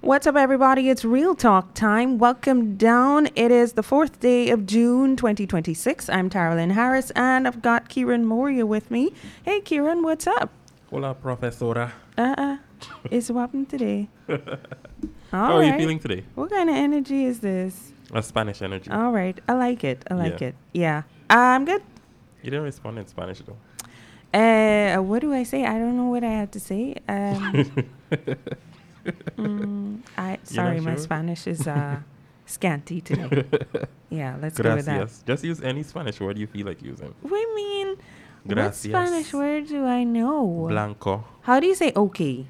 What's up, everybody? It's Real Talk time. Welcome down. It is the 4th day of June, 2026. I'm Taralyn Harris, and I've got Kieran Moria with me. Hey, Kieran, what's up? Hola, profesora. It's what happened today. How are you feeling today? What kind of energy is this? A Spanish energy. All right. I like it. It. Yeah. I'm good. You didn't respond in Spanish, though. What do I say? I don't know what I had to say. Sorry, my Spanish is scanty today. Yeah, let's go with that. Just use any Spanish word you feel like using. What do you mean? Gracias. What Spanish word do I know? Blanco. How do you say okay?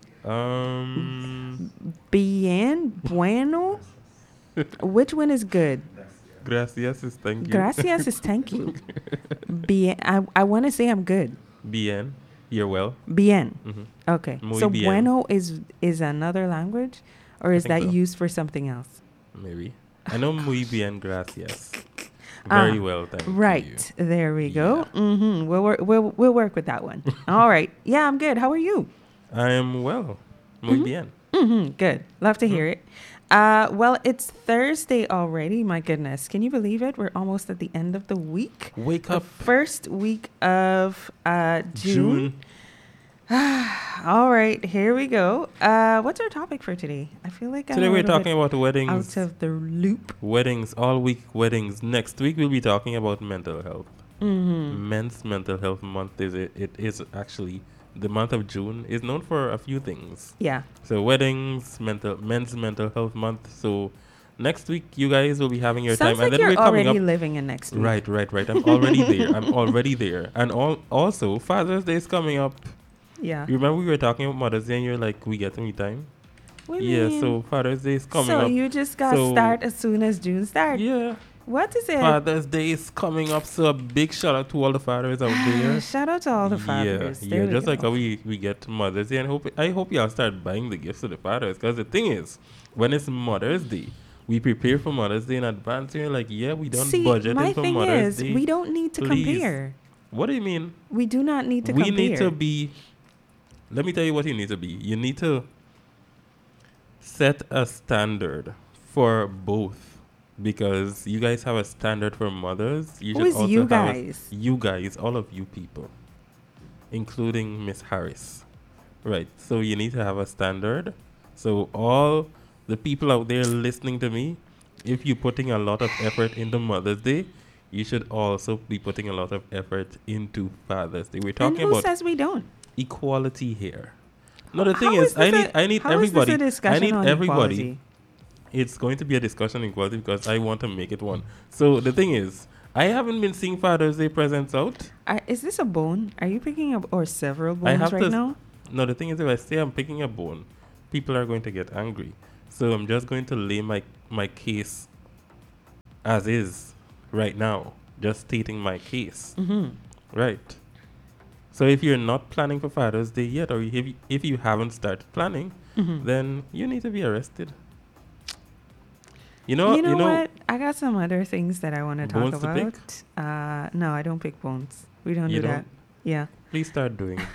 Bien, bueno. Which one is good? Gracias is thank you. Gracias is thank you. Bien. I want to say I'm good. Bien. You're well. Bien. Mm-hmm. Okay. Muy so bien. bueno is another language, or is that so. used for something else? Maybe. I know muy bien, gracias. Very well, thank you. Right. There we go. Mm-hmm. We'll work with that one. All right. Yeah, I'm good. How are you? I am well. Muy bien. Mm-hmm. Good. Love to hear it. Well, it's Thursday already. My goodness. Can you believe it? We're almost at the end of the week. Wake The up. first week of June. All right. Here we go. What's our topic for today? I feel like Today we're talking about weddings. out of the loop. Weddings, all week weddings. Next week we'll be talking about mental health. Mm-hmm. Men's Mental Health Month it is actually the month of June is known for a few things. Yeah. So weddings, men's mental health month. So next week you guys will be having your Sounds time, like and then you're we're coming already up. living in next week. Right. I'm already there. And also Father's Day is coming up. Yeah. You remember we were talking about Mother's Day and you're like, we get any time? What do you mean? So Father's Day is coming so up. you just got start as soon as June starts. Yeah. What is it? Father's Day is coming up, so a big shout out to all the fathers out there. Shout out to all the fathers. Yeah, just go. like how we get Mother's Day, and I hope y'all start buying the gifts to the fathers, because the thing is, when it's Mother's Day, we prepare for Mother's Day in advance, and you're like, yeah, we don't budget in for Mother's Day. We don't need to compare. What do you mean? We do not need to compare. We need to be, let me tell you what you need to be. You need to set a standard for both. Because you guys have a standard for mothers. Who is you guys? You guys, all of you people, including Miss Harris. Right. So you need to have a standard. So all the people out there listening to me, if you're putting a lot of effort into Mother's Day, you should also be putting a lot of effort into Father's Day. We're talking about says we don't? Equality here. No, the thing is, I need everybody. I need everybody. Equality? It's going to be a discussion on equality because I want to make it one. So the thing is, I haven't been seeing Father's Day presents out. Is this a bone? Are you picking up or several bones right now? No, the thing is, if I say I'm picking a bone, people are going to get angry. So I'm just going to lay my case as is right now, just stating my case. Mm-hmm. Right. So if you're not planning for Father's Day yet, or if you haven't started planning, then you need to be arrested. You know what? I got some other things that I want to talk about. To pick? No, I don't pick bones. We don't do that. Yeah. Please start doing it.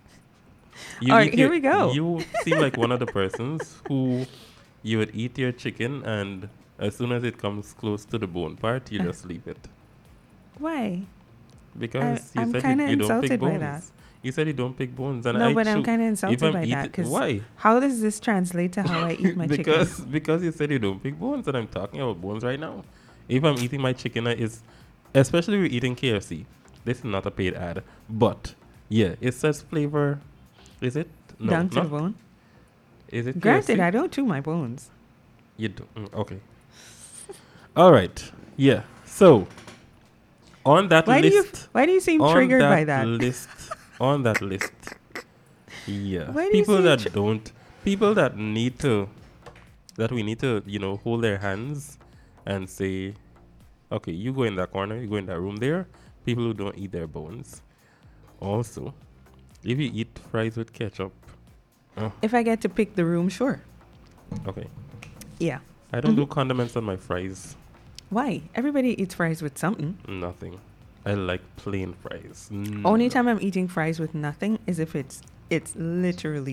All right, here we go. You seem like one of the persons who you would eat your chicken, and as soon as it comes close to the bone part, you just leave it. Why? Because I'm you kind of said you don't insulted pick bones. by that. You said you don't pick bones, and no, but I'm kind of insulted by that. Why? How does this translate to how I eat my chicken? Because you said you don't pick bones, and I'm talking about bones right now. If I'm eating my chicken, especially if we're eating KFC. This is not a paid ad, but yeah, it says flavor. Is it? No, down to the bone. Is it? Granted, KFC? I don't chew my bones. You do. Okay. All right. Yeah. So on that list. Why do you seem triggered by that? On that list. Yeah. Why do you People that we need to, hold their hands and say, okay, you go in that corner, you go in that room there. People who don't eat their bones. Also, if you eat fries with ketchup. If I get to pick the room, sure. Okay. Yeah. I don't do condiments on my fries. Why? Everybody eats fries with something. Nothing. I like plain fries. Only time I'm eating fries with nothing is if it's literally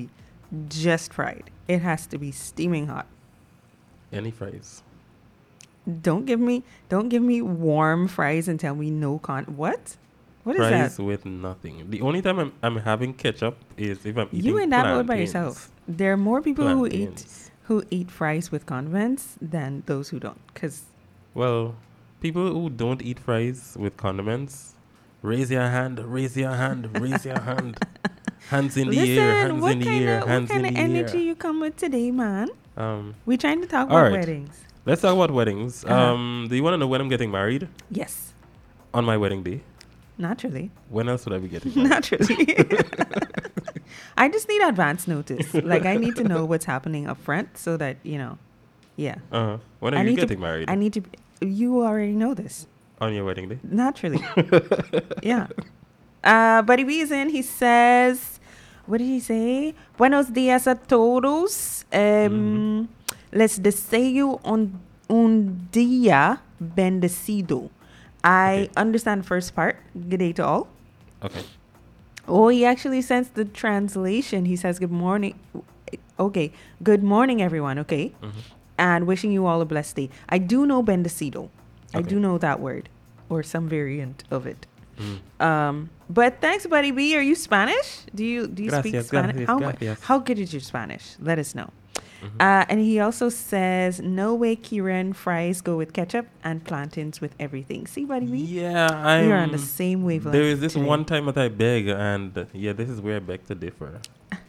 just fried. It has to be steaming hot. Any fries. Don't give me warm fries and tell me no what? What is Fries that? with nothing. The only time I'm having ketchup is if I'm eating You in that mode by plantains. yourself. There are more people Plantains. who eat fries with condiments than those who don't. Because Well, people who don't eat fries with condiments, raise your hand, raise your hand, raise your hand. Hands in the air, hands in the air, what hands in kind of the energy air. you come with today, man? We trying to talk All about right. weddings. Let's talk about weddings. Uh-huh. Do you want to know when I'm getting married? Yes, On my wedding day. naturally, When else would I be getting married? naturally. I just need advance notice. Like I need to know what's happening up front so that yeah. When are I you need getting married? I need to. You already know this. On your wedding day? Naturally. Yeah. Buddy B is in. He says, what did he say? Buenos dias a todos. Les deseo un día bendecido. I Okay. understand the first part. Good day to all. Okay. Oh, he actually sends the translation. He says, good morning. Okay. Good morning, everyone. Okay. Mm-hmm. And wishing you all a blessed day. I do know bendecido. I Okay. do know that word or some variant of it. Mm. But thanks, Buddy B. Are you Spanish? Do you speak Gracias, Spanish? gracias. How good is your Spanish? Let us know. Mhm. And he also says, no way, Kieran, fries go with ketchup and plantains with everything. See, Buddy B? Yeah, You're on the same wavelength. There is this today. one time that I beg, and yeah, this is where I beg to differ.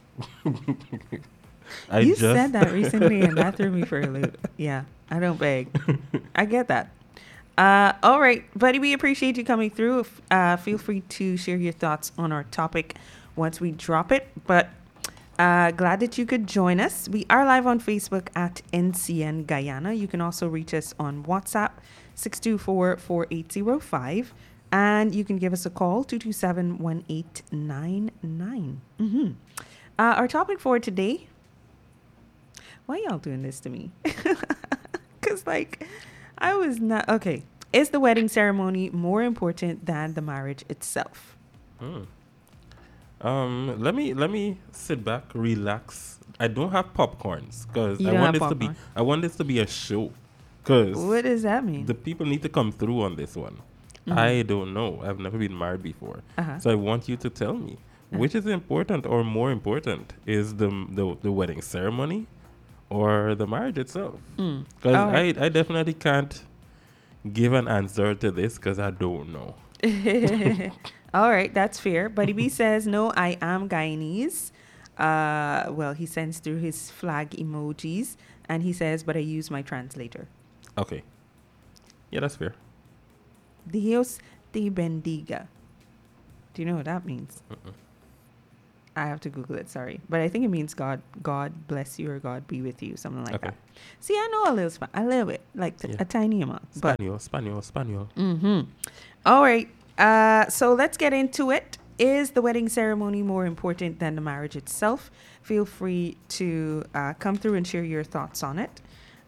You said that recently, and that threw me for a loop. Yeah, I don't beg. I get that. All right, buddy, we appreciate you coming through. Feel free to share your thoughts on our topic once we drop it. But glad that you could join us. We are live on Facebook at NCN Guyana. You can also reach us on WhatsApp, 624-4805. And you can give us a call, 227-1899. Our topic for today... Why y'all doing this to me? Because, I was not... Okay. Is the wedding ceremony more important than the marriage itself? Let me sit back, relax. I don't have popcorns because You I don't want have this to be. popcorn? I want this to be a show. Because What does that mean? the people need to come through on this one. Mhm. I don't know. I've never been married before, Uh-huh. so I want you to tell me which is important or more important. Is the wedding ceremony or the marriage itself? Because All right. I definitely can't give an answer to this because I don't know. All right, that's fair. Buddy B says, no, I am Guyanese. Well, he sends through his flag emojis, and he says, but I use my translator. Okay. Yeah, that's fair. Dios te bendiga. Do you know what that means? Mm-mm. I have to Google it, sorry. But I think it means God bless you or God be with you, something like Okay. that. See, I know a little bit, like Yeah. a tiny amount. But Spaniel. All right. So let's get into it. Is the wedding ceremony more important than the marriage itself? Feel free to come through and share your thoughts on it.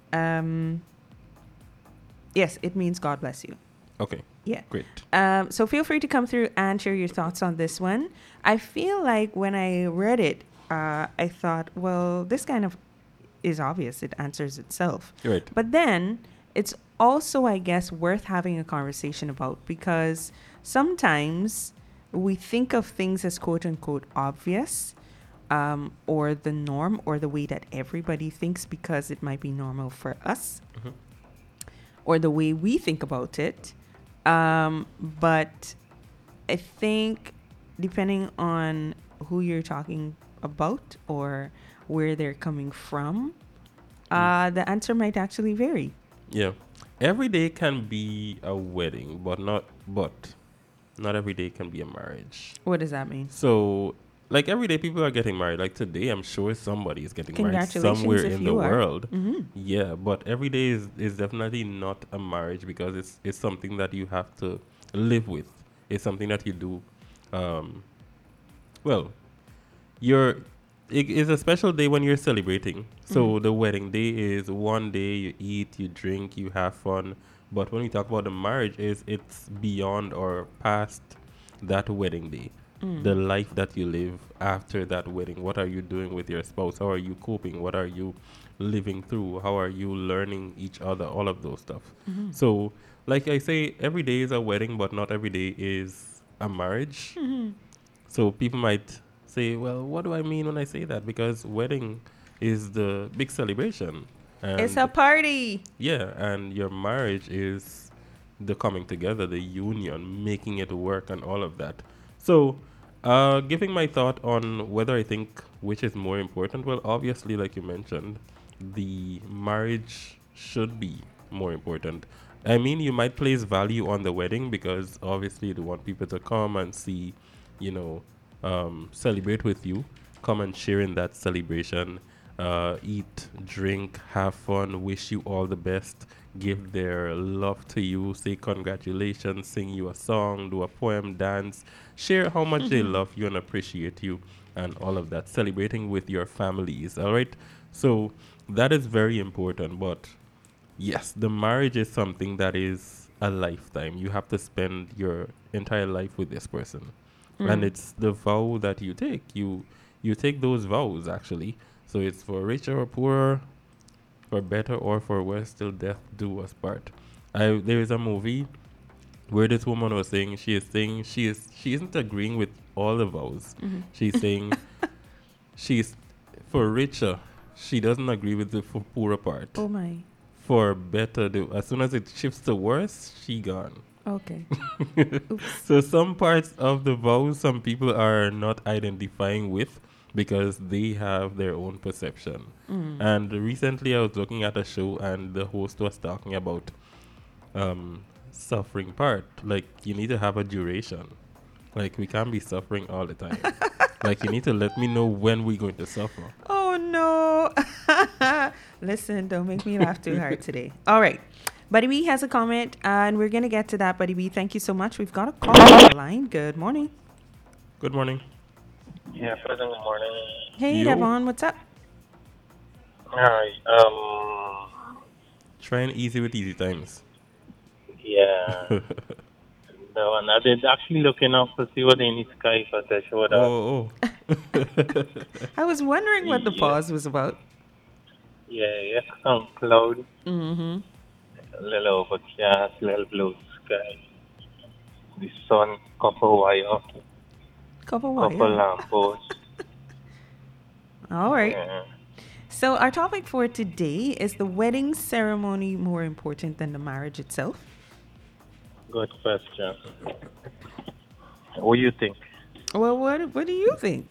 Yes, it means God bless you. Okay. Yeah. Great. So feel free to come through and share your thoughts on this one. I feel like when I read it, I thought, well, this kind of is obvious. It answers itself. Right. But then it's also, I guess, worth having a conversation about because sometimes we think of things as quote unquote obvious or the norm or the way that everybody thinks because it might be normal for us Mhm. or the way we think about it. But I think depending on who you're talking about or where they're coming from, the answer might actually vary. Yeah. Every day can be a wedding, but not every day can be a marriage. What does that mean? So, like every day people are getting married. Like today, I'm sure somebody is getting married Congratulations somewhere if in you the are. world. Mm-hmm. Yeah, but every day is definitely not a marriage because it's something that you have to live with. It's something that you do. Well, it is a special day when you're celebrating. So the wedding day is one day you eat, you drink, you have fun. But when we talk about the marriage, it's beyond or past that wedding day. the life that you live after that wedding. What are you doing with your spouse? How are you coping? What are you living through? How are you learning each other? All of those stuff. Mm-hmm. So, like I say, every day is a wedding, but not every day is a marriage. Mm-hmm. So people might say, well, what do I mean when I say that? Because wedding is the big celebration. It's a And party. yeah, and your marriage is the coming together, the union, making it work, and all of that. So, giving my thought on whether I think which is more important, well, obviously, like you mentioned, the marriage should be more important. I mean, you might place value on the wedding because obviously you want people to come and see, you know, celebrate with you, come and share in that celebration, eat, drink, have fun, wish you all the best, give their love to you, say congratulations, sing you a song, do a poem, dance, share how much they love you and appreciate you, and all of that, celebrating with your families. All right. So that is very important. But yes, the marriage is something that is a lifetime. You have to spend your entire life with this person. And Mm. it's the vow that you take. You take those vows actually. So it's for richer or poorer, for better or for worse, till death do us part. There is a movie where this woman was saying she isn't agreeing with all the vows. Mm-hmm. She's saying she's for richer. She doesn't agree with the for poorer part. Oh my. For better, as soon as it shifts to worse, she gone. Okay. Oops. So some parts of the vows some people are not identifying with because they have their own perception. Mm. And recently I was looking at a show and the host was talking about suffering part. Like you need to have a duration. Like we can't be suffering all the time. Like you need to let me know when we're going to suffer. Oh no. Listen, don't make me laugh too hard today. All right. Buddy B has a comment, and we're going to get to that, Buddy B. Thank you so much. We've got a call on the line. Good morning. Good morning. Yeah, present good morning. Hey, Yo. Devon, what's up? Alright, Trying easy with easy times. yeah. The one I did actually looking up to see what in the sky for the show that. Oh, I was wondering what the Yeah, pause was about. yeah, some cloud, Mm-hmm. a little overcast, little blue sky. The sun, copper wire, Couple couple wire. lampposts. All right. Yeah. So our topic for today is the wedding ceremony more important than the marriage itself? Good question. What do you think? Well, what do you think?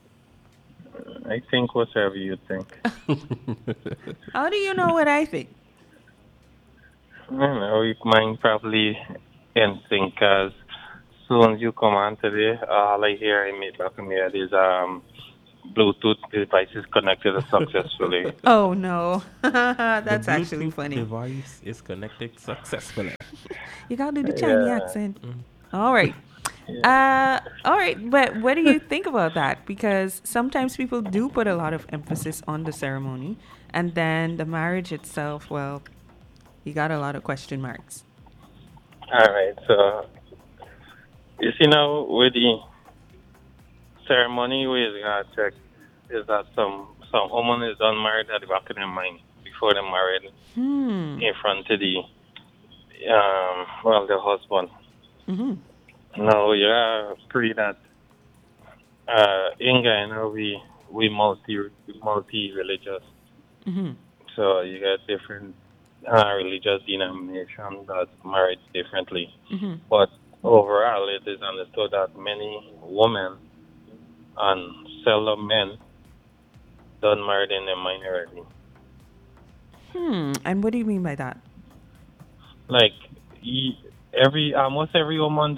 I think whatever you think. How do you know what I think? I don't know, you might probably instinct as soon as you come on today, all I hear in my back of my head is Bluetooth devices connected successfully. Oh no. the That's actually Bluetooth funny. device is connected successfully. You gotta do the Chinese Yeah, accent. Mm. All right. yeah. All right, but what do you think about that? Because sometimes people do put a lot of emphasis on the ceremony, and then the marriage itself, well, you got a lot of question marks. All right. So you see now with the ceremony, we is gonna check is that some woman is unmarried at the back of their mind before they're married Hmm. in front of the the husband. Mm-hmm. No, yeah, agree that in Guyana we multi religious. Mm-hmm. So you got different religious denominations that married differently. Mm-hmm. But overall, it is understood that many women and seldom men don't marry in their minority. Hmm. And what do you mean by that? Like every almost every woman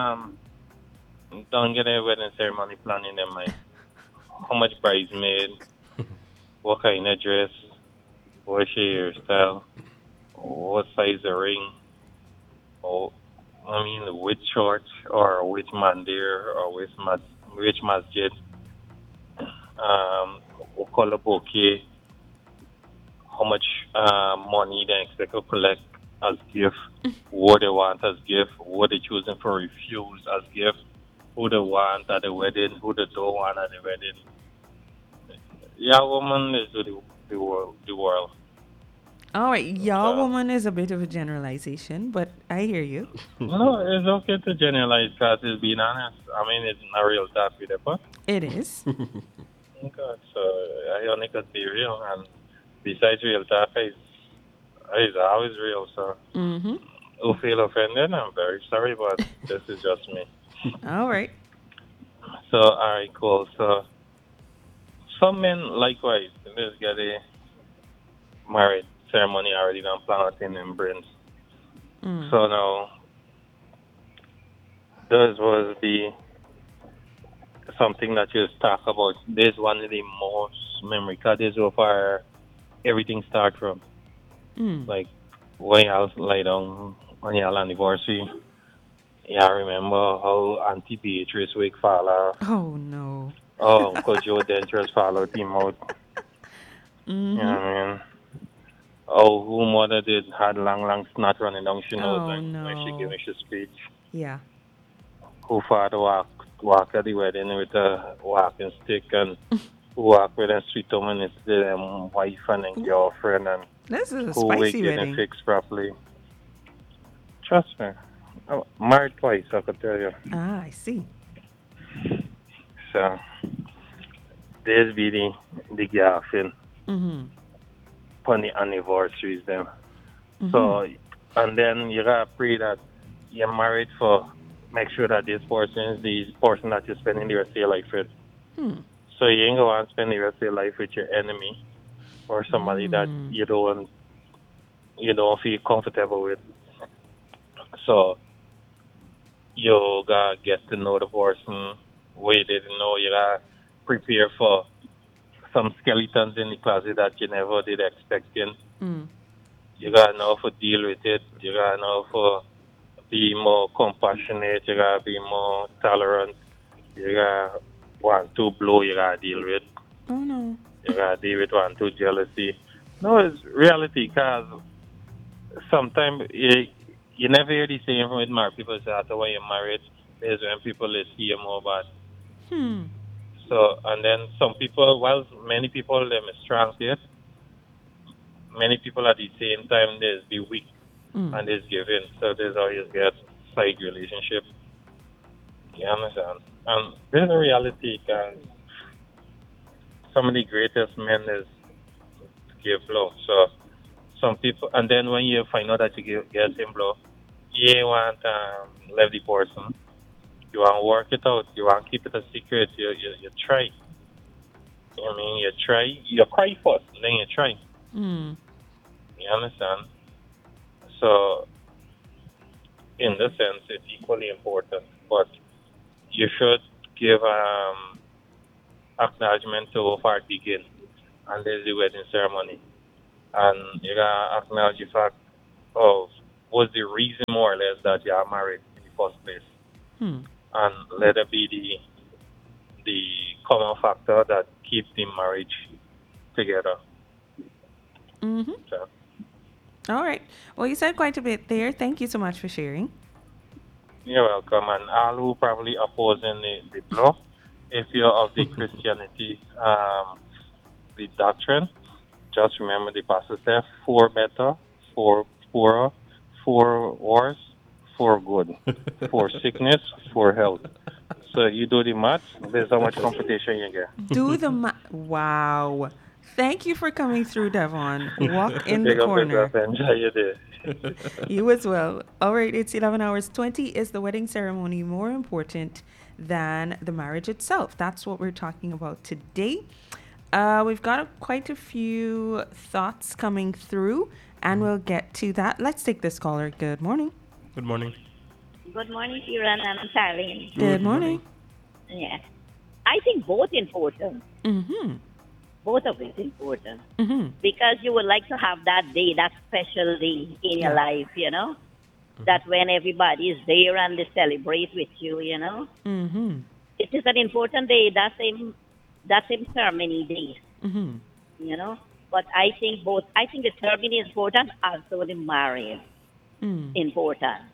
don't get a wedding ceremony plan in their mind. How much bridesmaid, what kind of dress, what's your hairstyle, what size the ring, or I mean which church or which mandir or which masjid, what color bouquet, how much money they expect to collect as gift, what they want as gift, what they choosing for refuse as gift. who they want at the wedding, who they don't want at the wedding. Yeah, woman is the world. The world. All right, y'all So woman is a bit of a generalization, but I hear you. no, it's okay to generalize because it's being honest. I mean, it's not real talk with the but It is. okay, so I only could be real, and besides real talk is always real. So Mm-hmm. who feel offended, I'm very sorry, but this is just me. All right. So all right, cool. So some men likewise, they just get a marriage ceremony already done planting and brains. Mm. So now this was the something that you talk about. This one of the most memory because this is where everything starts from. Mm. Like when I was lie down on your anniversary, yeah, I remember how Auntie Beatrice Wake follow, Oh no. Uncle Joe Dentures follow team out. You know Mm-hmm. what I mean? Oh, who mother did had long snot running down she nose Oh when she gave no. me she speech. Yeah. Who father walk at the wedding with a walking stick and who walk with a sweet woman is the wife and then Ooh, girlfriend and this is a who we spicy getting wedding. fixed properly. Trust me. I'm married twice, I could tell you. Ah, I see. So there's be the gaffing Mm-hmm. on the anniversaries them. Mm-hmm. So and then you gotta pray that you're married for make sure that this person is the person that you're spending the rest of your life with. Hmm. So you ain't gonna spend the rest of your life with your enemy or somebody that Mm. you don't feel comfortable with. So you gotta get to know the person way they didn't know. You gotta prepare for some skeletons in the closet that you never did expecting. Mm. You gotta know how to deal with it. You gotta know how to be more compassionate. You gotta be more tolerant. You gotta want to blow. You gotta deal with. Oh no. You gotta deal with one two jealousy. No, it's reality. Cause sometimes you never hear the same with married people say after when you're married, is when people they see you more bad. Hmm. So and then some people, while many people them is strong yet, many people at the same time there's be weak Mm. and there's giving. So there's always get side relationship. You understand? And there's a reality because some of the greatest men is give blow. So some people, and then when you find out that you get him blow, you ain't want leave the person. You want to work it out. You want to keep it a secret. You try. You know what I mean? You try. You cry first, then you try. Mm. You understand? So in this sense, it's equally important. But you should give acknowledgement to how far it begin, and there's the wedding ceremony, and you gotta acknowledge the fact of what's the reason more or less that you are married in the first place, Hmm. and let it be the common factor that keeps the marriage together. Mm-hmm. So All right. Well, you said quite a bit there. Thank you so much for sharing. you're welcome, and all who probably opposing the law, if you're of the Christianity, the doctrine, just remember the pastor said four better, four poorer, four worse, four good, four sickness, four health. So you do the math, there's how much competition you get. Do the wow. Thank you for coming through, Devon. Walk in the Big up corner. yourself, enjoy your day. You as well. All right, it's 11 hours 20. Is the wedding ceremony more important than the marriage itself? That's what we're talking about today. We've got quite a few thoughts coming through, and we'll get to that. Let's take this caller. Good morning. Good morning. Good morning, Kieran and Charlene. Good Good morning. morning. Yeah. I think both important. Mm-hmm. Both of it important. Mm-hmm. Because you would like to have that day, that special day in your Yeah. life, that when everybody is there and they celebrate with you. Mm-hmm. It is an important day, that same ceremony day, Mm-hmm. you know. But I think the ceremony is important, also the marriage Mm. important.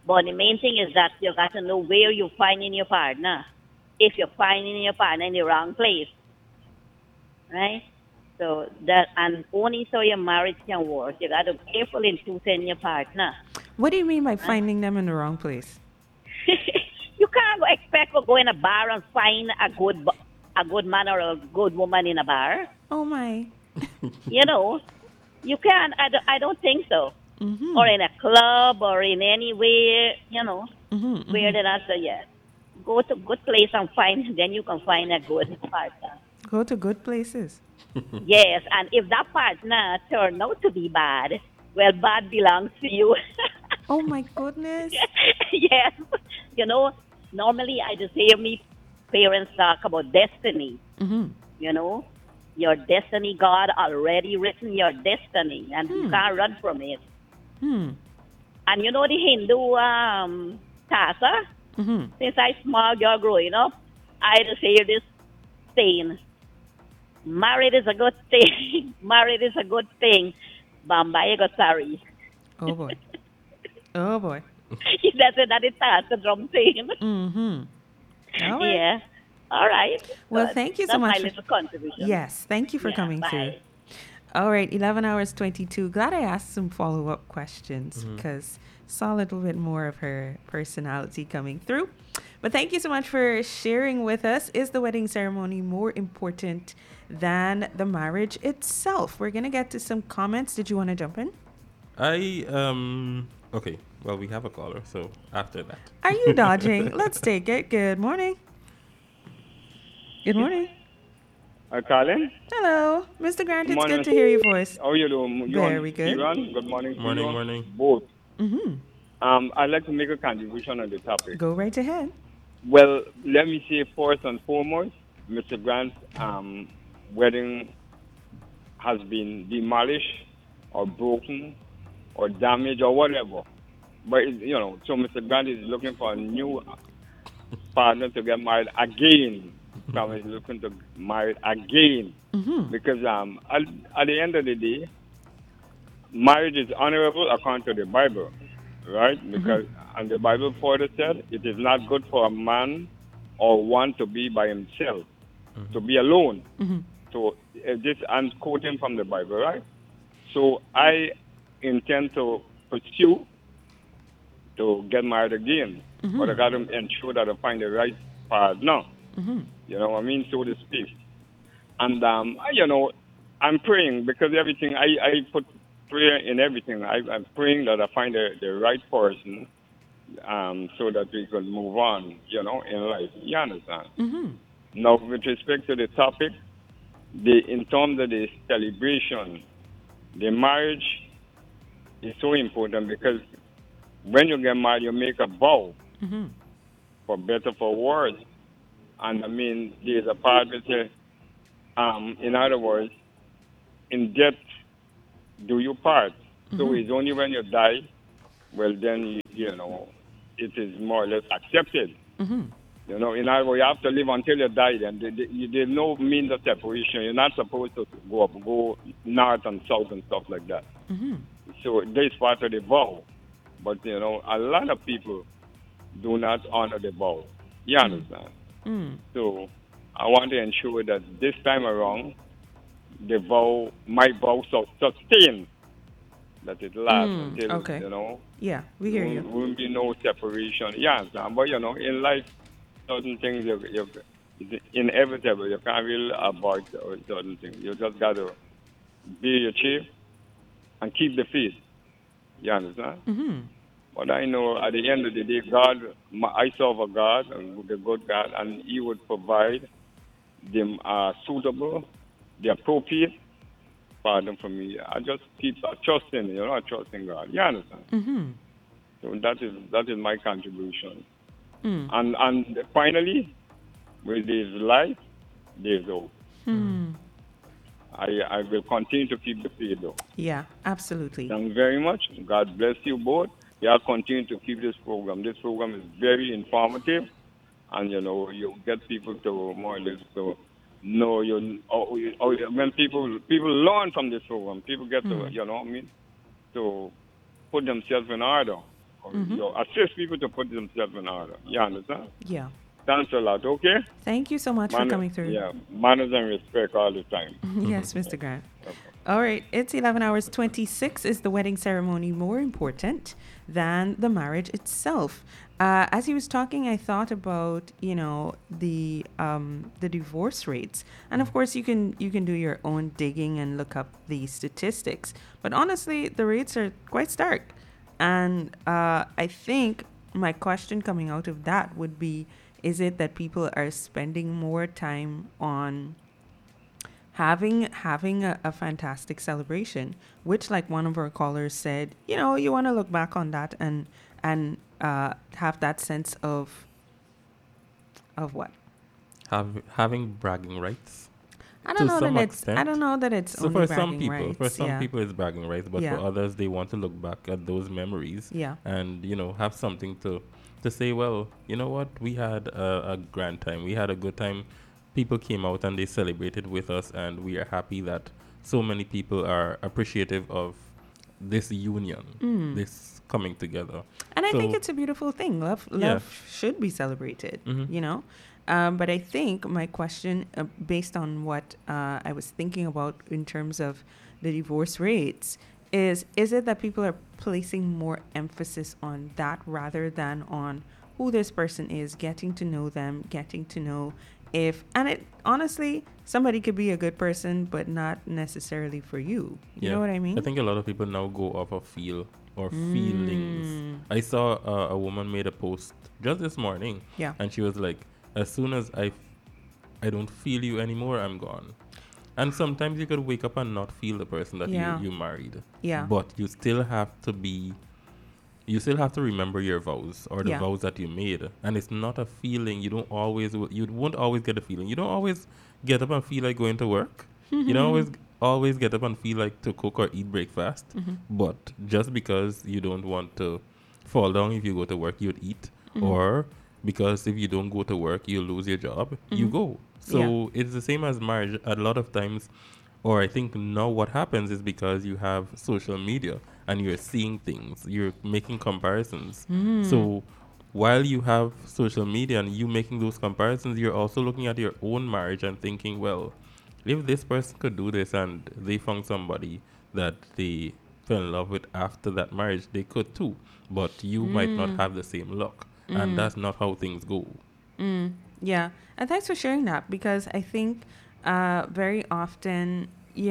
But the main thing is that you got to know where you're finding your partner. If you're finding your partner in the wrong place, right? So that, and only so your marriage can work, you got to be careful in choosing your partner. What do you mean by Right? finding them in the wrong place? You can't expect to go in a bar and find a good man or a good woman in a bar. Oh my. You know, you can't. I don't think so. Or Mhm. in a club or in any way, Mhm. where Mhm. the answer yes. Go to good place and find. Then you can find a good partner. Go to good places. Yes, and if that partner turn out to be bad, well, bad belongs to you. Oh my goodness. Yes, you know. Normally, I just hear me parents talk about destiny. Mhm. You know, your destiny. God already written your destiny, and you Hmm. can't run from it. Hmm. And you know the Hindu Tasa. Mhm. Since I small girl growing up, I just hear this saying, "Married is a good thing. Married is a good thing." Bambaye go sorry. Oh boy. Oh boy. That's it. That is Tasa drum saying. Mhm. All right. Yeah. All right. Well, Good. thank you so That's my much for. little contribution. Yes, thank you for Yeah. coming through. Bye. All right, 11 hours 22. Glad I asked some follow up questions Mhm. because saw a little bit more of her personality coming through. But thank you so much for sharing with us. Is the wedding ceremony more important than the marriage itself? We're going to get to some comments. Did you want to jump in? Okay. Well, we have a caller, so after that. Are you dodging? Let's take it. Good morning. Good morning. Colin, Hello, Mr. Grant. good It's morning, good Miss. to hear your voice. How you doing? You and Very good. Iran? Good morning to Morning, you morning. both. Mm-hmm. I'd like to make a contribution on the topic. Go right ahead. Well, let me say first and foremost, Mr. Grant's wedding has been demolished or broken or damaged or whatever. But so Mr. Grant is looking for a new partner to get married again. Probably looking to marry again Mm-hmm. because at the end of the day, marriage is honorable according to the Bible, right? Mm-hmm. Because and the Bible further said it is not good for a man or one to be by himself, to be alone. Mm-hmm. So this I'm quoting from the Bible, right? So I intend to pursue to get married again, but I Mm-hmm. got to ensure that I find the right partner. Mm-hmm. You know what I mean, so to speak. And I'm praying because everything I put prayer in everything. I'm praying that I find the right person, so that we can move on, in life. You understand? Mm-hmm. Now, with respect to the topic, in terms of the celebration, the marriage is so important because when you get married, you make a vow, Mm-hmm. for better for worse. And I mean, there's a part that says, in other words, in death do you part. So Mm-hmm. it's only when you die, well, then, it is more or less accepted. Mm-hmm. In other words, you have to live until you die. Then there's no means of separation. You're not supposed to go north and south and stuff like that. Mm-hmm. So this part of the vow. But, a lot of people do not honor the vow. You understand? Mm. So I want to ensure that this time around, my vow sustain, that it lasts Mm. until, Okay. Yeah, we hear you. won't be no separation. Yeah, but in life, certain things it's inevitable. You can't really avoid certain things. You just got to be your chief and keep the faith. You understand? Mm-hmm. But I know at the end of the day, God, I serve a God, the good God, and He would provide the suitable, the appropriate pardon for me. I just keep trusting, trusting God. You understand? Mm-hmm. So that is my contribution. Mm. And finally, with this life, there's hope. Hmm. I will continue to keep the faith though. Yeah, absolutely. Thank you very much. God bless you both. Yeah, continue to keep this program. This program is very informative, and you get people to more or less to know when people learn from this program. People get to Mm. to put themselves in order. assist people to put themselves in order. You understand? Yeah. Thanks a lot, okay? Thank you so much for coming through. Yeah, manners and respect all the time. Yes, Mr. Grant. All right, it's 11 hours 26. Is the wedding ceremony more important than the marriage itself? As he was talking, I thought about, the divorce rates, and of course you can do your own digging and look up the statistics. But honestly, the rates are quite stark, and I think my question coming out of that would be: is it that people are spending more time on having a fantastic celebration, which, like one of our callers said, you want to look back on that and have that sense of what? Having bragging rights. I don't To know some that it's. extent. I don't know that it's So only for some bragging people, rights. Yeah. it's bragging rights, but Yeah. for others, they want to look back at those memories Yeah. and have something to say. Well, you know what? We had a grand time. We had a good time. People came out and they celebrated with us, and we are happy that so many people are appreciative of this union, this coming together. And I think So- it's a beautiful thing. Love Yeah. should be celebrated, Mhm. But I think my question, based on what I was thinking about in terms of the divorce rates, is it that people are placing more emphasis on that rather than on who this person is, getting to know them, getting to know and it honestly, somebody could be a good person, but not necessarily for you. You know what I mean? I think a lot of people now go off of feel or feelings. I saw a woman made a post just this morning, Yeah. and she was like, as soon as I don't feel you anymore, I'm gone. And sometimes you could wake up and not feel the person that Yeah. you married. Yeah. But you still have to remember your vows or the Yeah. vows that you made. And it's not a feeling. You won't always get a feeling. You don't always get up and feel like going to work. You don't always get up and feel like to cook or eat breakfast. But just because you don't want to fall down if you go to work, you'd eat. Or because if you don't go to work, you lose your job, you go. So it's the same as marriage. A lot of times, or I think now what happens is because you have social media and you're seeing things, you're making comparisons. So while you have social media and you making those comparisons, you're also looking at your own marriage and thinking, well, if this person could do this and they found somebody that they fell in love with after that marriage, they could too. But you might not have the same luck. And that's not how things go. Yeah. And thanks for sharing that, because I think very often,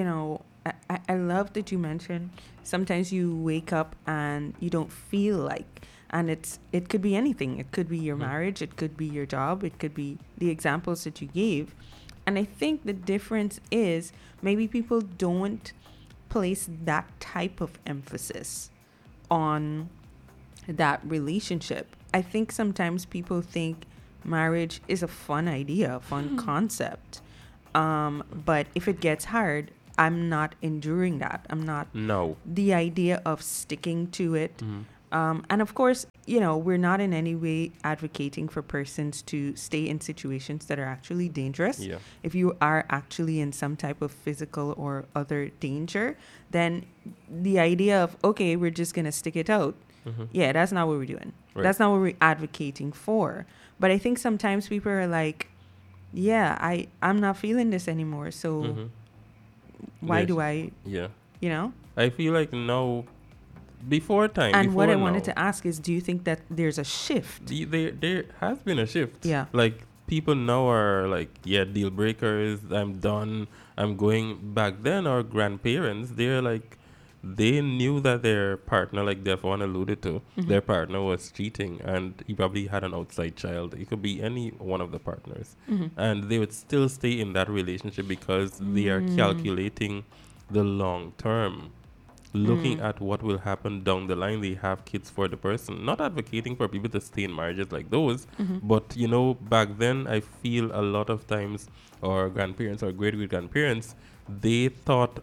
I love that you mentioned sometimes you wake up and you don't feel like, and it could be anything. It could be your marriage. It could be your job. It could be the examples that you gave. And I think the difference is maybe people don't place that type of emphasis on that relationship. I think sometimes people think marriage is a fun idea, a fun concept. But if it gets hard, I'm not enduring that. I'm not No. the idea of sticking to it. And of course, we're not in any way advocating for persons to stay in situations that are actually dangerous. Yeah. If you are actually in some type of physical or other danger, then the idea of, okay, we're just going to stick it out. Yeah, that's not what we're doing. Right. That's not what we're advocating for. But I think sometimes people are like, yeah, I'm not feeling this anymore. So why Yes. do I, Yeah. you? I feel like now, before time. And what I before wanted now, to ask is, do you think that there's a shift? there has been a shift. Yeah. Like people now are like, yeah, deal breakers. I'm done. I'm going. Back then, our grandparents, they're like, they knew that their partner, like Devon alluded to, their partner was cheating, and he probably had an outside child. It could be any one of the partners, and they would still stay in that relationship because they are calculating the long term, looking at what will happen down the line. They have kids for the person. Not advocating for people to stay in marriages like those, but back then I feel a lot of times our grandparents or great grandparents, they thought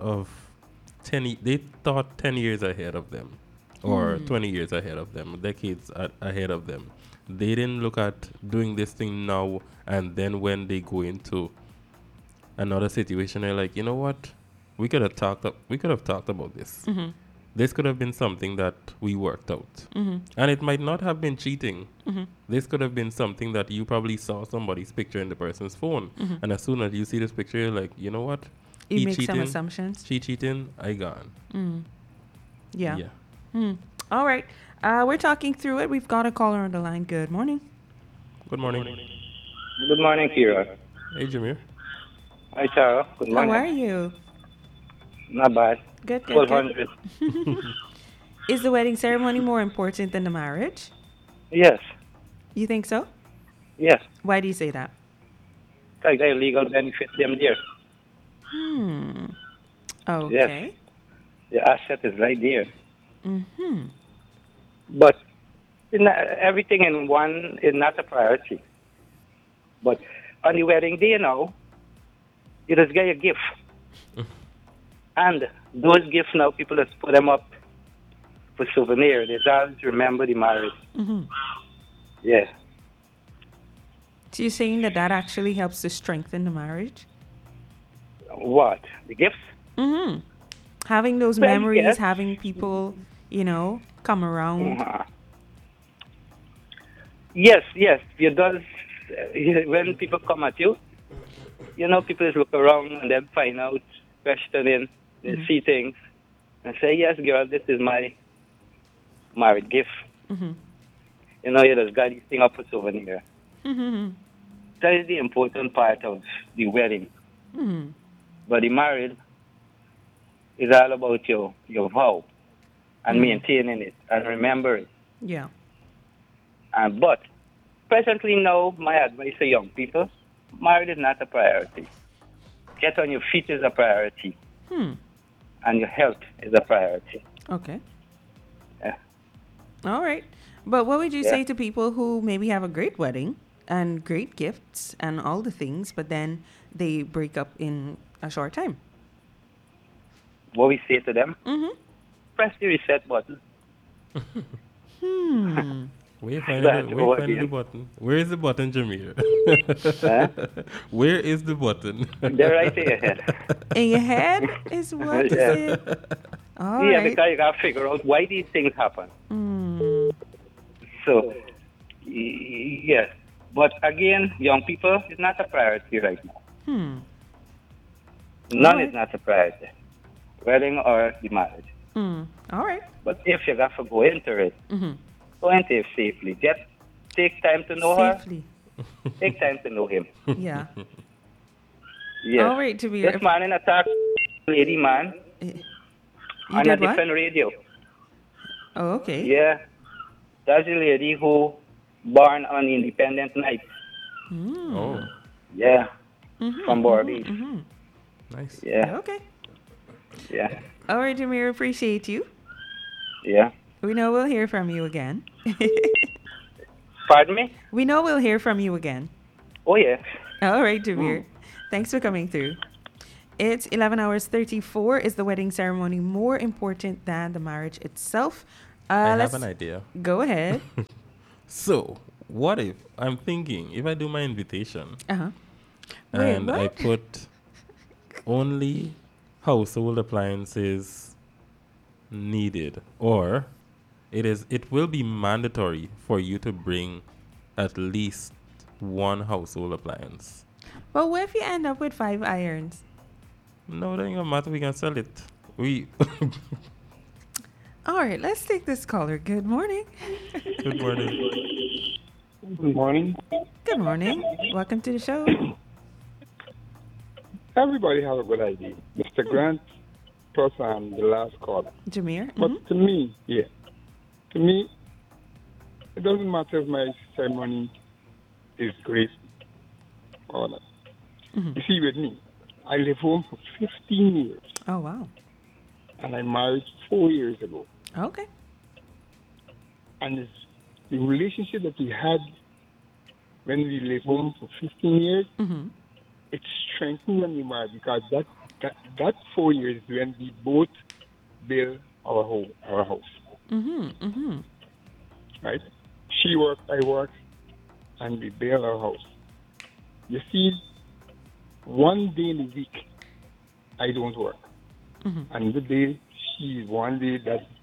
10 years ahead of them, or 20 years ahead of them, decades ahead of them. They didn't look at doing this thing now, and then when they go into another situation, they're like, you know what? We could have talked about this. this could have been something that we worked out. And it might not have been cheating. This could have been something that you probably saw somebody's picture in the person's phone. And as soon as you see this picture, you're like, you know what? You He make some cheating, assumptions. she cheating, I gone. Yeah. All right. We're talking through it. We've got a caller on the line. Good morning. Good morning. Good morning, Kira. Hey, Jameer. Hi, Tara. Good morning. How are you? Not bad. Good, good, good. 1200. Is the wedding ceremony more important than the marriage? Yes. You think so? Yes. Why do you say that? Like the legal benefit them there. Okay. The asset is right there. But everything in one is not a priority. But on the wedding day now, you just get a gift. And those gifts now, people just put them up for souvenir. They always remember the marriage. Yeah. So you're saying that that actually helps to strengthen the marriage? What? The gifts? Having those Well, memories, yes. having people, come around. Yes. You does when people come at you, people just look around and then find out, questioning, they see things, and say, "Yes, girl, this is my married gift." You just got this thing up for souvenir. That is the important part of the wedding. But the marriage is all about your vow and maintaining it and remembering. Yeah. But presently now, my advice to young people, marriage is not a priority. Get on your feet is a priority. And your health is a priority. Okay. Yeah. All right. But what would you Yeah. say to people who maybe have a great wedding and great gifts and all the things, but then they break up in a short time? What we say to them, press the reset button. Where you finding That's where you over finding the here. button? Where is the button, Jameer? Huh? Where is the button? They're right in your head. In your head is what is Yeah. it? All Yeah, right. because you got to figure out why these things happen. So, yes. But again, young people, it's not a priority right now. None is not a priority. Wedding or the marriage. All right. But if you got to go into it, go into it safely. Just take time to know Safely. her. Take time to know him. Yeah. Yes. All right, Jameer. This man in attack, lady man, You on a did what? different radio. Oh, okay. Yeah. That's the lady who born on Independent Night. Oh, Yeah. From Barbados. nice. Yeah. Okay. Yeah. All right, Jameer. Appreciate you. Yeah. We know we'll hear from you again. Pardon me? We know we'll hear from you again. Oh, yeah. All right, Jameer. Thanks for coming through. It's 11 hours 34. Is the wedding ceremony more important than the marriage itself? I Let's have an idea. go ahead. So, what if I'm thinking if I do my invitation Uh-huh. Wait, and I what? put only household appliances needed, or it will be mandatory for you to bring at least one household appliance. Well, what if you end up with 5 irons? No, that ain't gonna matter. We can sell it. We All right, let's take this caller. Good morning. Good morning. Good morning. Good morning. Welcome to the show. Everybody has a good idea. Mr. Grant plus the last caller. Jameer. But to me, it doesn't matter if my ceremony is great or not. You see, with me, I live home for 15 years, Oh, wow. and I married 4 years ago. Okay. And it's the relationship that we had when we lived home for 15 years, it strengthened when we married, because that 4 years is when we both built our home, our house. Right? She worked, I worked, and we built our house. You see, one day in a week, I don't work. And the day one day that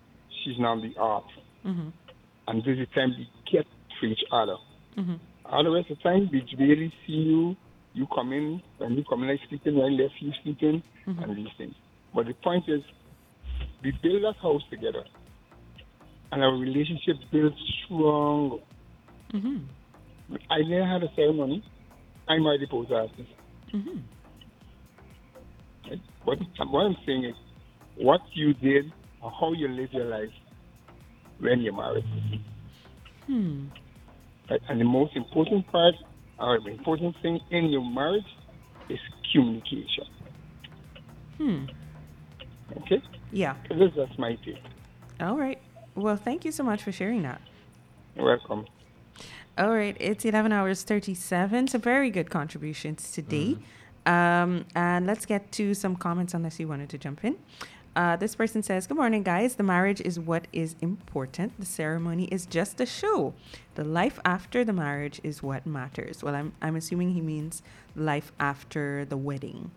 seasonally off. Mm-hmm. And this is the time we get to each other. Mm-hmm. All the rest of the time, we barely see you. You come in, when you come in, like sleeping, when I left you sleeping, Mm-hmm. and these things. But the point is, we build that house together, and our relationship builds strong. Mm-hmm. I never had a ceremony. I'm already post artist. Mm-hmm. Right? But what I'm saying is, what you did or how you live your life when you're married. Hmm. Right? And the most important part, or the important thing in your marriage is communication. Hmm. Okay? Yeah. So that's my take. All right. Well, thank you so much for sharing that. You're welcome. All right. It's 11 hours 37. So very good contributions today. And let's get to some comments unless you wanted to jump in. This person says, good morning, guys. The marriage is what is important. The ceremony is just a show. The life after the marriage is what matters. Well, I'm assuming he means life after the wedding.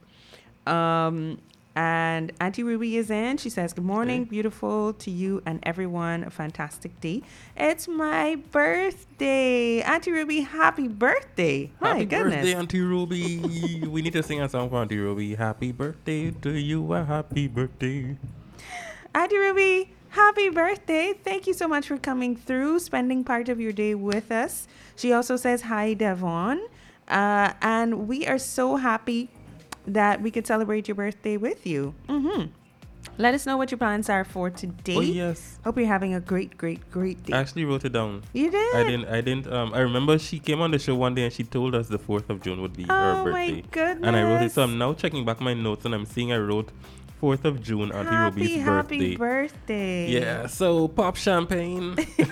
And Auntie Ruby is in. She says, good morning, beautiful to you and everyone. A fantastic day. It's my birthday. Auntie Ruby, happy birthday. My Happy goodness. birthday, Auntie Ruby. We need to sing a song for Auntie Ruby. Happy birthday to you, a happy birthday. Auntie Ruby, happy birthday. Thank you so much for coming through, spending part of your day with us. She also says, hi, Devon. And we are so happy that we could celebrate your birthday with you. Mm-hmm. Let us know what your plans are for today. Oh, yes. Hope you're having a great day. I actually wrote it down. You did? I didn't. I remember she came on the show one day and she told us the 4th of June would be her Oh, birthday. my goodness. And I wrote it. So I'm now checking back my notes and I'm seeing I wrote 4th of June, Auntie Ruby's Happy birthday. birthday. Yeah, so pop champagne.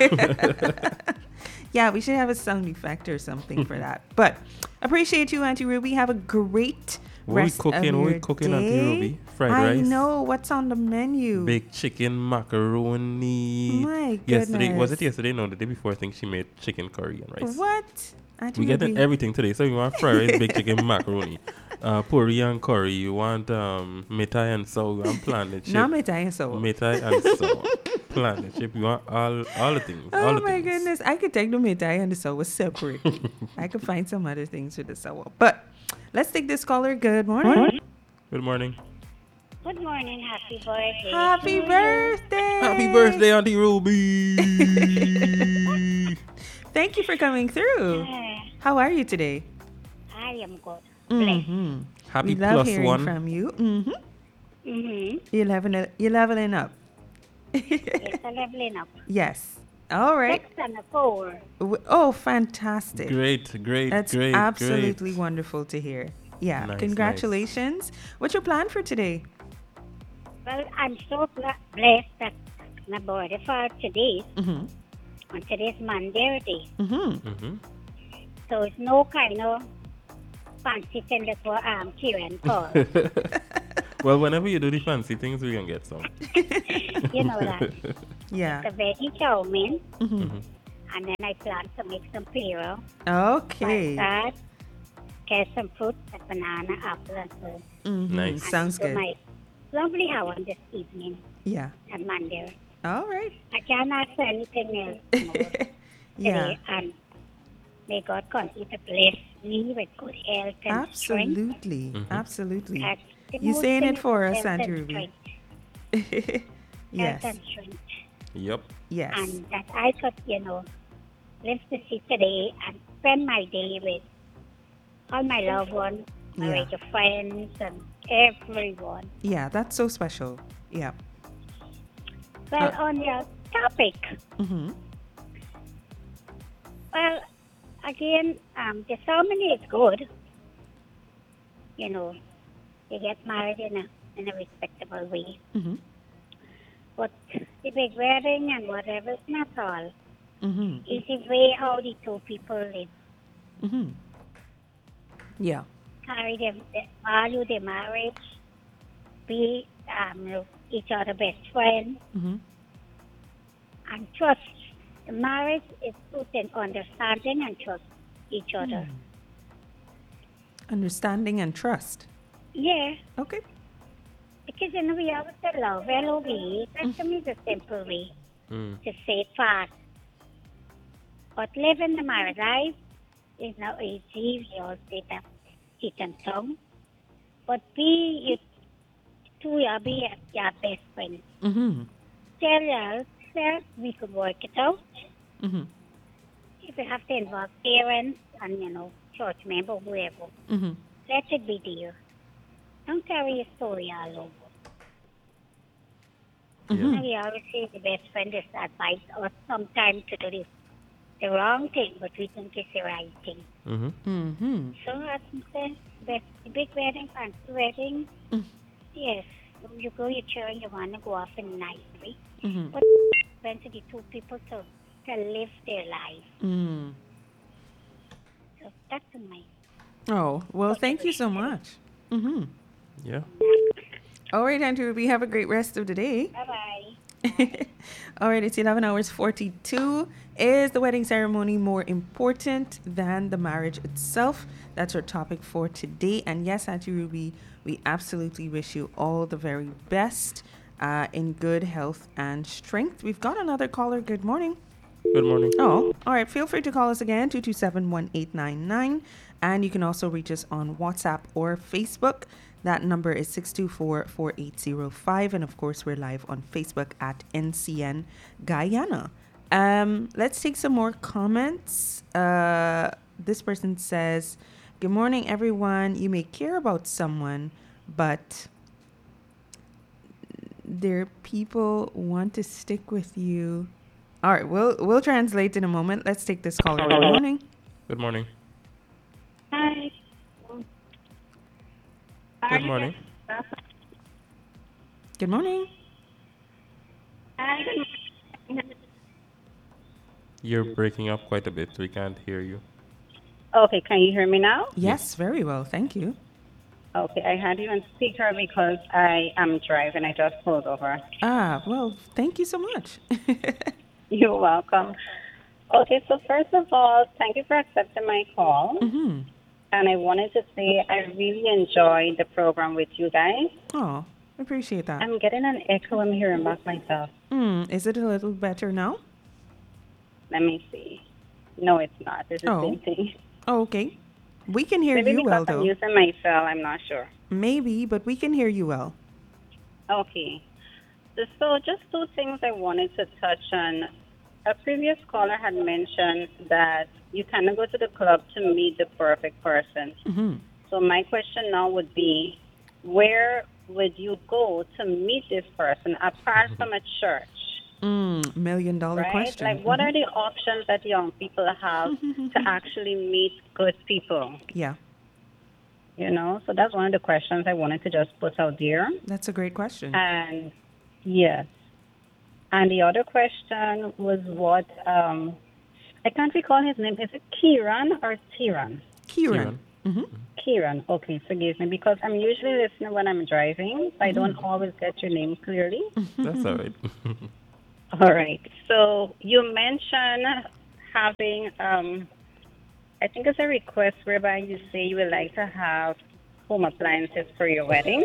Yeah, we should have a sound effect or something for that. But appreciate you, Auntie Ruby. Have a great rest of your What we cooking, Auntie day. Ruby? Fried I rice? know. What's on the menu? Baked chicken, macaroni. My Yesterday, was it goodness. yesterday? No, the day before, I think she made chicken curry and rice. What? Auntie We Ruby. getting everything today. So you want fried rice, baked chicken, macaroni, puri and curry. You want mitai and so. You want planet chip. Not Mitai so. Mitai and so. Planet chip. You want all the things. all Oh the my things. goodness. I could take the Mitai and the sour separately. I could find some other things with the sour. But let's take this caller. Good morning. Good morning. Good morning, happy birthday. Happy birthday. Happy birthday, Auntie Ruby. Thank you for coming through. How are you today? I am good. Blessed. Mm-hmm. Happy We love plus hearing one. from you. Mm-hmm. Mm-hmm. You're leveling up. It's a leveling up. Yes. All right. 6 and a 4. Oh, fantastic. Great. That's great. absolutely wonderful to hear. Yeah. Nice, Congratulations. What's your plan for today? Well, I'm so blessed that my birthday for today, Mm-hmm. on today's Monday day. Mm-hmm. Mm-hmm. So it's no kind of fancy thing that we're cheering for. Well, whenever you do the fancy things, we can get some. You know that. Yeah. The veggie chow mein, Mm-hmm. and then I plan to make some piro. Okay. That, get some fruit, like banana, apple, and so. Mm-hmm. Nice. Sounds So good. my lovely hour this evening Yeah. at Monday. All right. I can't ask for anything else more Yeah. today, and may God continue to bless me with good health and strength. Absolutely. Mhm. Absolutely. That's the You most saying thing it for is us, health Auntie and Ruby. strength. Yes. Health and strength. Yep. Yes. And that I could, live to see today and spend my day with all my loved ones, my Yeah. radio friends, and everyone. Yeah, that's so special. Yeah. Well, on your topic, Mm-hmm. well, again, the ceremony is good. You get married in a respectable way. Mm-hmm. But the big wedding and whatever is not all. Mm-hmm. It's the way how the two people live. Mm-hmm. Yeah. Carry them, value their marriage, be each other best friend, Mm-hmm. and trust. The marriage is put in understanding and trust each other. Understanding and trust. Yeah, Okay. because we always say love, L-O-V. That to me is a simple way. to save fast. But living the married life is not easy. We all say that he can tongue. But be you two are be your best friends. Mm-hmm. Tell yourself we could work it out. Mm-hmm. If you have to involve parents and church member, whoever, Mm-hmm. let it be there. Don't carry your story all over. Mm-hmm. And we always say the best friend is advice or sometimes to do this the wrong thing, but we think it's the right thing. Mm-hmm. Mm-hmm. So as I said, the big wedding, fancy wedding, yes, you go, you chill, you want to go off in nicely. Mm-hmm. But when to the two people to live their life. Mm. So that's my. Oh, well, thank you so much. Mm-hmm. Yeah. All right, Andrew, we have a great rest of the day. Bye-bye. All right, it's 11 hours 42. Is the wedding ceremony more important than the marriage itself? That's our topic for today. And yes, Auntie Ruby, we absolutely wish you all the very best in good health and strength. We've got another caller. Good morning. Good morning. Oh, all right. Feel free to call us again, 227-1899. And you can also reach us on WhatsApp or Facebook. That number is 624-4805. And of course, we're live on Facebook at NCN Guyana. Let's take some more comments. This person says, good morning, everyone. You may care about someone, but their people want to stick with you. All right, we'll translate in a moment. Let's take this caller. Good morning. Good morning. Hi. Good morning. Good morning. You're breaking up quite a bit. We can't hear you. Okay, can you hear me now? Yes, very well. Thank you. Okay, I had you on speaker because I am driving. I just pulled over. Ah, well, thank you so much. You're welcome. Okay, so first of all, thank you for accepting my call. Mm-hmm. And I wanted to say I really enjoyed the program with you guys. Oh, appreciate that. I'm getting an echo. I'm hearing back myself. Is it a little better now? Let me see. No, it's not. It's the Oh. same thing. Oh, okay. We can hear Maybe you because well, I'm though. using my cell, I'm not sure. Maybe, but we can hear you well. Okay. So just two things I wanted to touch on. A previous caller had mentioned that you kind of go to the club to meet the perfect person. Mm-hmm. So my question now would be, where would you go to meet this person apart from a church? $1 million Right? question. Like, what are the options that young people have to actually meet good people? Yeah, So that's one of the questions I wanted to just put out there. that's a great question. And yes. And the other question was what, I can't recall his name. Is it Kieran or Tiran? Kieran. Mm-hmm. Kieran. Okay, forgive me, because I'm usually listening when I'm driving, so I don't always get your name clearly. That's all right. All right. So you mentioned having, I think it's a request whereby you say you would like to have home appliances for your wedding.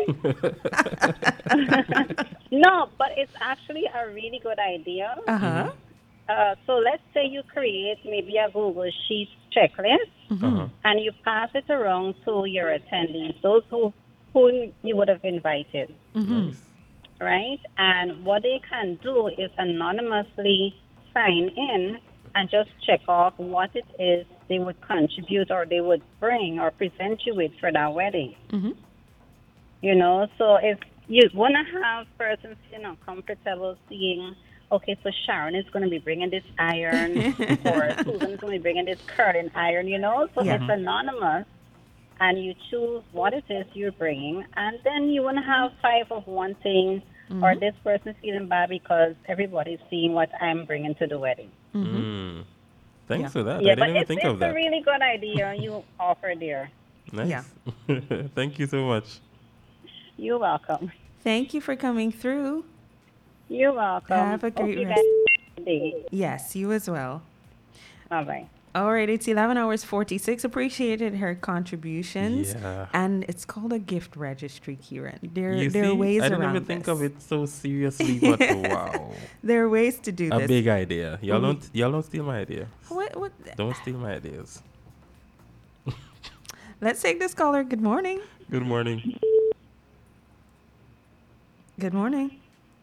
No, but it's actually a really good idea. Uh-huh. So let's say you create maybe a Google Sheets checklist Uh-huh. and you pass it around to your attendees, those who you would have invited. Nice. Right? And what they can do is anonymously sign in and just check off what it is they would contribute or they would bring or present you with for that wedding. Mm-hmm. So if you want to have persons, comfortable seeing, okay, so Sharon is going to be bringing this iron or Susan is going to be bringing this curling iron, So Yeah. it's anonymous. And you choose what it is you're bringing, and then you want to have 5 of one thing, or this person's feeling bad because everybody's seeing what I'm bringing to the wedding. Mm. Thanks Yeah. for that. Yeah, I but didn't even think of it's a that. really good idea you offer there. Nice. Yeah. Thank you so much. You're welcome. Thank you for coming through. You're welcome. Have a great Okay, rest. guys. Yes, you as well. Bye-bye. All right, it's 11 hours 46. Appreciated her contributions. Yeah. And it's called a gift registry, Kieran. There You are see, ways I didn't around even think this. of it so seriously, but wow, There are ways to do a this. big idea. Mhm. Y'all don't steal my idea. What? Don't steal my ideas. Let's take this caller. Good morning. Good morning. Good morning.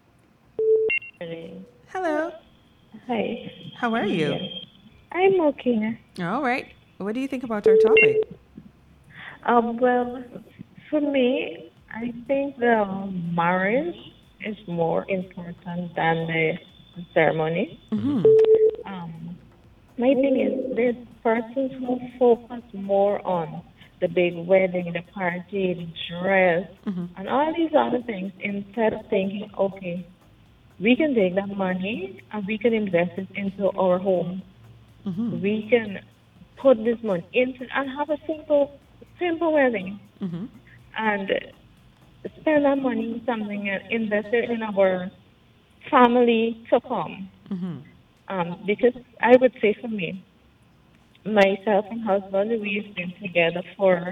Hello. Hi. How are you? I'm okay. All right. What do you think about our topic? Well, for me, I think the marriage is more important than the ceremony. Mm-hmm. My thing is, there's persons who focus more on the big wedding, the party, the dress, and all these other things instead of thinking, okay, we can take that money and we can invest it into our home. Mm-hmm. We can put this money into and have a simple wedding Mm-hmm. and spend that money in something and invest it in our family to come. Mm-hmm. Because I would say for me, myself and husband, we've been together for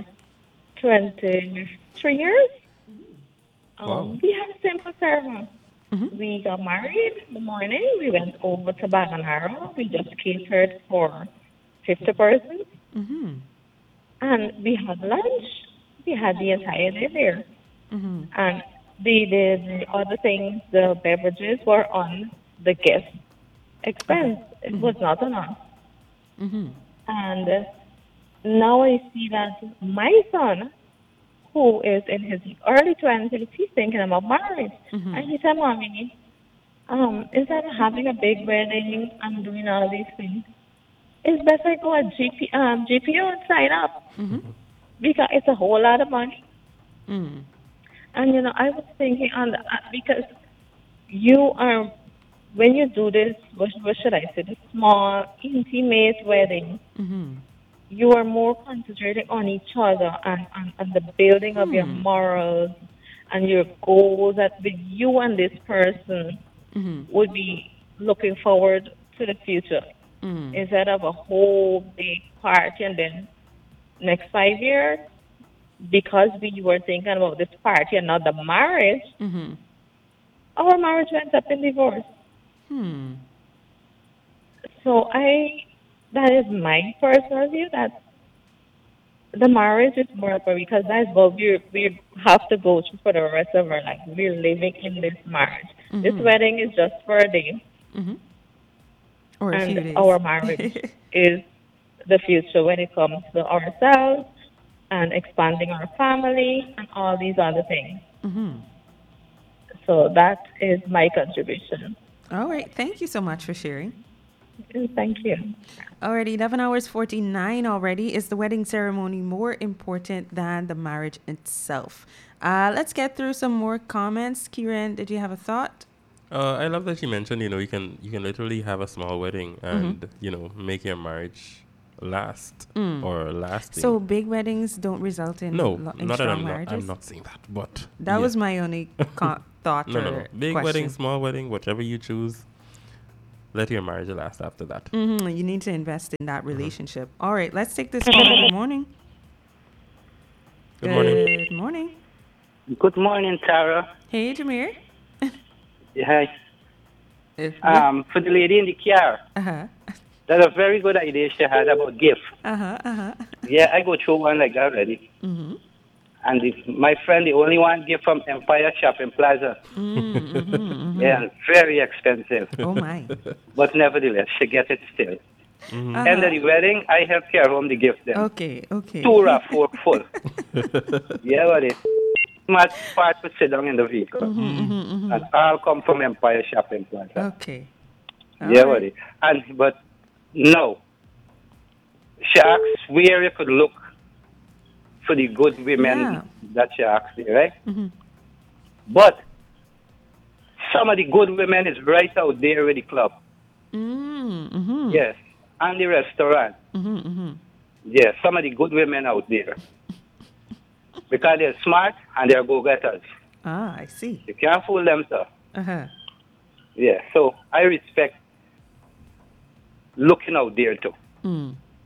23 years. Wow. We had a simple ceremony. Mm-hmm. We got married in the morning. We went over to Baganaro. We just catered for 50 persons. Mm-hmm. And we had lunch. We had the entire day there. Mm-hmm. And the other things, the beverages were on the guest expense. It was not on us. Mm-hmm. And now I see that my son, who is in his early 20s, he's thinking about marriage. Mm-hmm. And he said, Mommy, instead of having a big wedding and doing all these things, it's better go at GPO and sign up Mm-hmm. because it's a whole lot of money. Mm-hmm. And, I was thinking because you are, when you do this, what should I say, the small, intimate wedding, Mm-hmm. you are more concentrating on each other and the building of your morals and your goals that with you and this person Mm-hmm. would be looking forward to the future instead of a whole big party and then next 5 years, because we were thinking about this party and not the marriage, Mm-hmm. our marriage went up in divorce. Hmm. So that is my personal view that the marriage is more important because that's what we have to go through for the rest of our life. We're living in this marriage. This wedding is just for a day, Mm-hmm. Or a few and days. our marriage is the future when it comes to ourselves and expanding our family and all these other things. Mm-hmm. So that is my contribution. All right. Thank you so much for sharing. Thank you. Already 11 hours 49 already. Is the wedding ceremony more important than the marriage itself? Let's get through some more comments. Kieran, did you have a thought? I love that you mentioned, you can literally have a small wedding and, make your marriage last or lasting. So big weddings don't result in No, in not that strong marriages? I'm not saying that, but That was my only thought no. or Big question. wedding, small wedding, whichever you choose, let your marriage last after that. Mm-hmm. You need to invest in that relationship. All right, let's take this call. Good morning. Good morning. Good morning. Good morning, Tara. Hey, Jameer. Hi. For the lady in the car, Uh-huh. that's a very good idea she had about gift. Uh-huh. Uh-huh. Yeah, I go through one like that already. Mm-hmm. And my friend, the only one gift from Empire Shopping Plaza. Mm-hmm. Yeah, very expensive. Oh, my. But nevertheless, she get it still. Uh-huh. End of the wedding, I help carry home the gift then. Okay. 2 raw fork full. Yeah, what it. Smart part to sit down in the vehicle. And all come from Empire Shopping Plaza. Okay. Yeah, what it. But no. She asked where you could look for the good women that she asked there, right? Mm-hmm. But some of the good women is right out there with the club. Mm-hmm. Yes. And the restaurant. Mm-hmm. Yes, some of the good women out there. Because they're smart and they're go-getters. Ah, I see. You can't fool them, sir. Uh-huh. Yeah, so I respect looking out there too.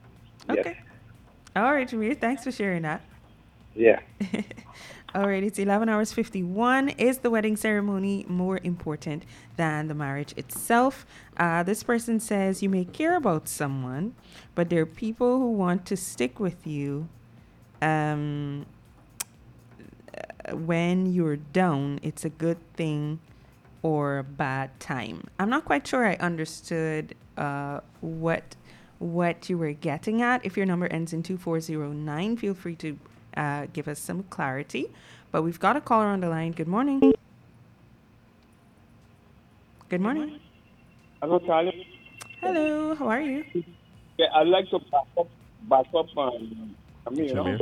Yes. Okay. All right, Jameer. Thanks for sharing that. Yeah. All right, it's 11 hours 51. Is the wedding ceremony more important than the marriage itself? This person says you may care about someone, but there are people who want to stick with you um, when you're down. It's a good thing or a bad time. I'm not quite sure I understood what you were getting at. If your number ends in 2409, feel free to give us some clarity. But we've got a caller on the line. Good morning. Good morning. Hello, Charlie. Hello. How are you? Yeah, I'd like to back up I mean, Shamir.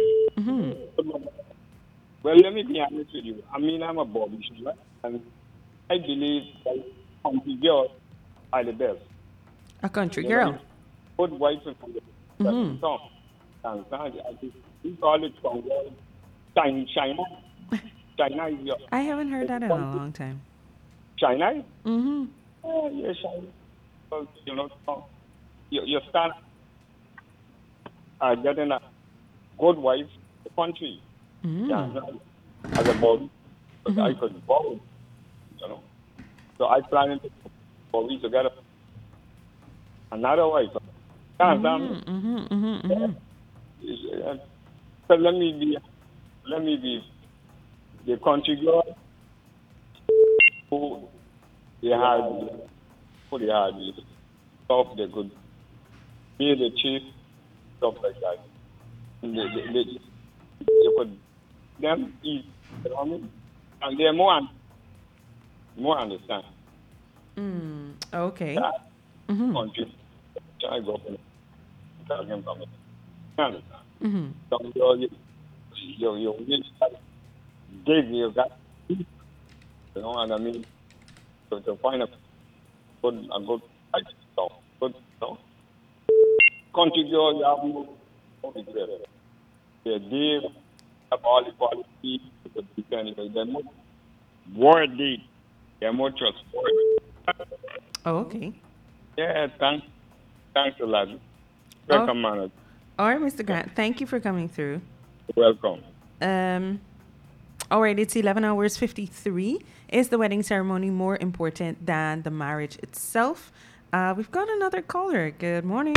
Well, let me be honest with you. I mean, I'm a Bobby, right? And I believe that country girls are the best. A country You girl. know, good wife and Mhm. song. And I think we call it from China. China. China is your I haven't heard that in a long time. China. Mm-hmm. Oh, yeah, China. So, you know, so you start getting a good wife, the country. Yeah, as a Bobby, but I could vote. You know, so I planning for we to get another wife. So let me be the country girl who they had, stuff they could be the chief, stuff like that. You could them eat, you know what I mean? And they're more understand. Okay. That country, I go for talking from it. You understand? So you dig you got, you know what I mean? To find a good fight, so good, you know. Country girl, you have more regret. They give have all the quality to the anyway. They're more worthy. They're more trustworthy. Oh, okay. Yeah, thanks a lot. Oh, Welcome, man. all right, Mr. Grant. Thank you for coming through. Welcome. All right, it's 11 hours 53. Is the wedding ceremony more important than the marriage itself? We've got another caller. Good morning.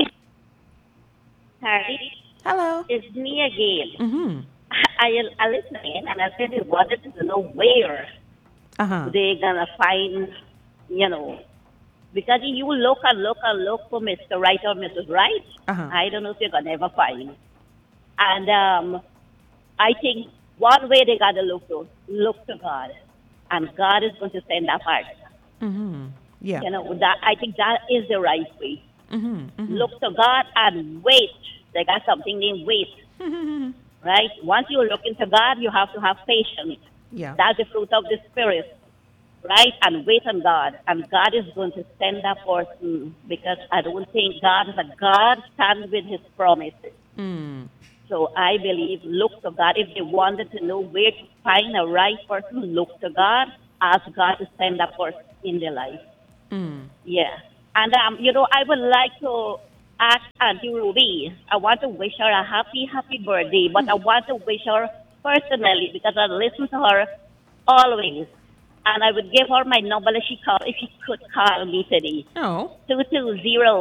Harry, Hello. it's me again. Mm-hmm. I listening and I said I wanted to know where Uh-huh. they gonna find, you know, because you look and look and look for Mr. Right or Mrs. Right. Uh-huh. I don't know if you're gonna ever find. And I think one way they gotta look to God, and God is going to send that partner. Mm-hmm. Yeah. You know that I think that is the right way. Mm-hmm. Mm-hmm. Look to God and wait. They got something named wait. Right? Once you look into God, you have to have patience. Yeah. That's the fruit of the Spirit. Right? And wait on God. And God is going to send that person because I don't think God is a God stands with his promises. So I believe look to God. If they wanted to know where to find a right person, look to God. Ask God to send that person in their life. Yeah. And, you know, I would like to ask Auntie Ruby. I want to wish her a happy, happy birthday, but I want to wish her personally because I listen to her always. And I would give her my number if she could call me today. Oh. 220